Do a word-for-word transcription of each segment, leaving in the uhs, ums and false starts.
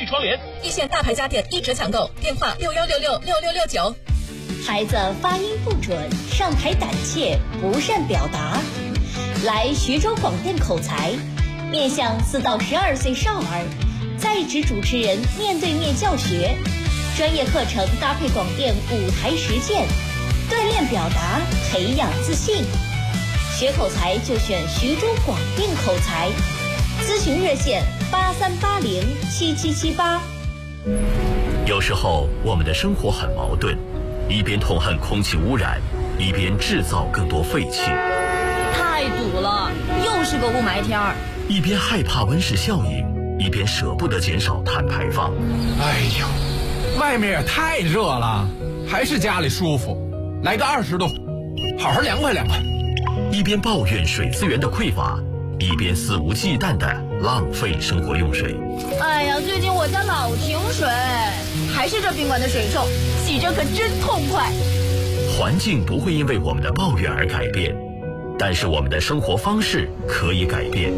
窗帘。 一线大牌家电一折抢购，电话六幺六六六六六九。 孩子发音不准，上台胆怯，不善表达，来徐州广电口才，面向四到十二岁少儿，在职主持人面对面教学，专业课程搭配广电舞台实践，锻炼表达，培养自信。学口才就选徐州广电口才，咨询热线八三八零七七七八。 有时候我们的生活很矛盾，一边痛恨空气污染，一边制造更多废气。 太堵了，又是个雾霾天儿。 一边害怕温室效应，一边舍不得减少碳排放。 哎呦，外面也太热了，还是家里舒服。来个二十度，好好凉快凉快。 一边抱怨水资源的匮乏，一边肆无忌惮地浪费生活用水。 哎呀，最近我家老停水，还是这宾馆的水臭，洗着可真痛快。 环境不会因为我们的抱怨而改变，但是我们的生活方式可以改变。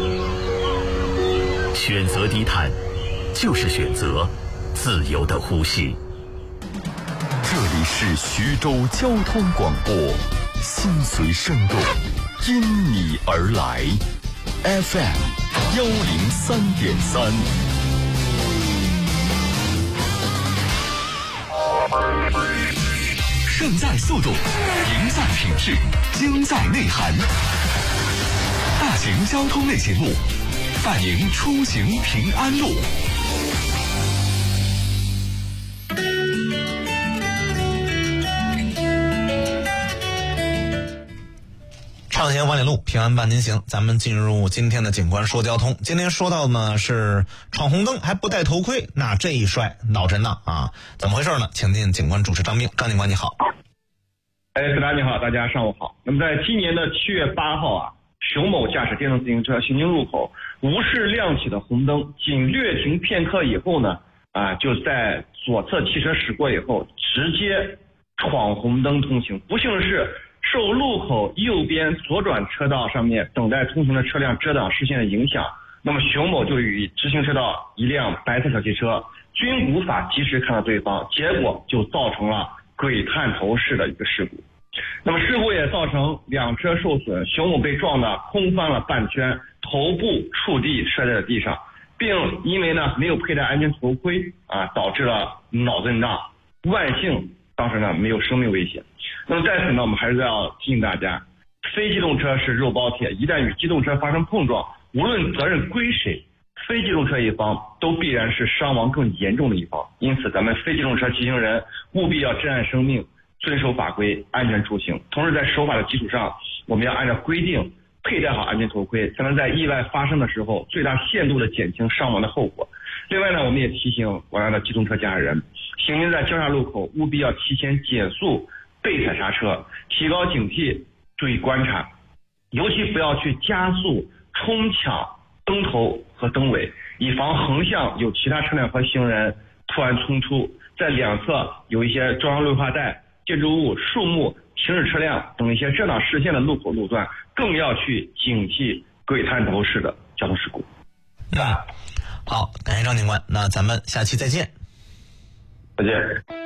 选择低碳，就是选择自由的呼吸。 这里是徐州交通广播，心随声动，因你而来 F M 幺零三点三。胜在速度，赢在品质，精在内涵。大型交通类节目，伴您出行平安路。 畅行万里路，平安伴您行。咱们进入今天的警官说交通。今天说到呢是闯红灯还不戴头盔，那这一摔脑震荡啊！怎么回事呢？请进警官主持张兵。张警官你好。 哎，司长你好，大家上午好。那么在今年的七月八号啊，熊某驾驶电动自行车行经路口，无视亮起的红灯，仅略停片刻以后呢，啊，就在左侧汽车驶过以后，直接闯红灯通行。不幸的是，受路口右边左转车道上面等待通行的车辆遮挡视线的影响，那么熊某就与直行车道一辆白色小汽车均无法及时看到对方，结果就造成了鬼探头式的一个事故。那么事故也造成两车受损，熊某被撞得空翻了半圈，头部触地摔在了地上，并因为呢没有佩戴安全头盔啊，导致了脑震荡，万幸当时呢没有生命危险。那么在此呢，我们还是要提醒大家，非机动车是肉包铁，一旦与机动车发生碰撞，无论责任归谁，非机动车一方都必然是伤亡更严重的一方。因此咱们非机动车骑行人务必要珍爱生命，遵守法规，安全出行。同时在守法的基础上，我们要按照规定佩戴好安全头盔，才能在意外发生的时候最大限度的减轻伤亡的后果。另外呢，我们也提醒广大的机动车驾驶人，行经在交叉路口务必要提前减速，备踩刹车，提高警惕，注意观察，尤其不要去加速冲抢灯头和灯尾，以防横向有其他车辆和行人突然冲出，在两侧有一些中央绿化带、建筑物、树木、停止车辆等一些遮挡视线的路口路段，更要去警惕鬼探头式的交通事故。 嗯，好，感谢张警官，那咱们下期再见。 再见。